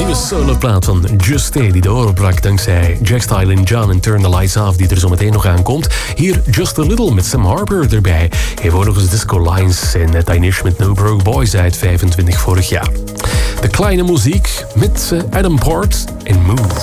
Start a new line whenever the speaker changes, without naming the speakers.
nieuwe soloplaat van Just Stay die de oren brak dankzij Jack Style en John en Turn the Lights Off die er zo meteen nog aankomt. Hier Just a Little met Sam Harper erbij. Even ook nog eens Disco Lines en Tiny Ish met No Broke Boys uit 25 vorig jaar. De kleine muziek met Adam Port en Move.